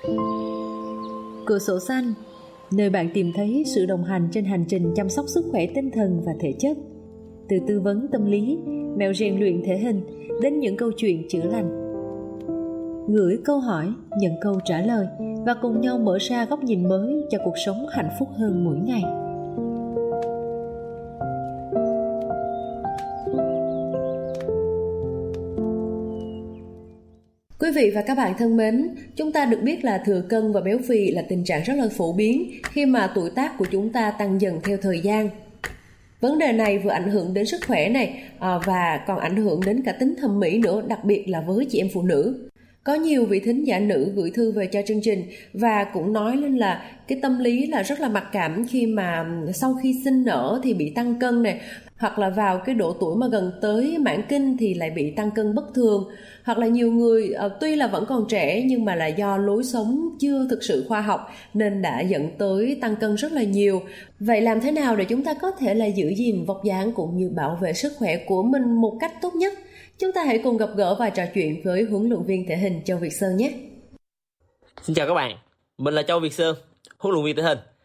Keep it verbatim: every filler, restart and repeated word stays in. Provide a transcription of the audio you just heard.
Cửa sổ xanh, nơi bạn tìm thấy sự đồng hành trên hành trình chăm sóc sức khỏe tinh thần và thể chất. Từ tư vấn tâm lý, mẹo rèn luyện thể hình đến những câu chuyện chữa lành. Gửi câu hỏi, nhận câu trả lời và cùng nhau mở ra góc nhìn mới cho cuộc sống hạnh phúc hơn mỗi ngày. Quý vị và các bạn thân mến, chúng ta được biết là thừa cân và béo phì là tình trạng rất là phổ biến khi mà tuổi tác của chúng ta tăng dần theo thời gian. Vấn đề này vừa ảnh hưởng đến sức khỏe này và còn ảnh hưởng đến cả tính thẩm mỹ nữa, đặc biệt là với chị em phụ nữ. Có nhiều vị thính giả nữ gửi thư về cho chương trình và cũng nói lên là cái tâm lý là rất là mặc cảm khi mà sau khi sinh nở thì bị tăng cân này, hoặc là vào cái độ tuổi mà gần tới mãn kinh thì lại bị tăng cân bất thường, hoặc là nhiều người uh, tuy là vẫn còn trẻ nhưng mà là do lối sống chưa thực sự khoa học nên đã dẫn tới tăng cân rất là nhiều. Vậy làm thế nào để chúng ta có thể là giữ gìn vóc dáng cũng như bảo vệ sức khỏe của mình một cách tốt nhất? Chúng ta hãy cùng gặp gỡ và trò chuyện với huấn luyện viên thể hình Châu Việt Sơn nhé. Xin chào các bạn, mình là Châu Việt Sơn, huấn luyện viên thể hình.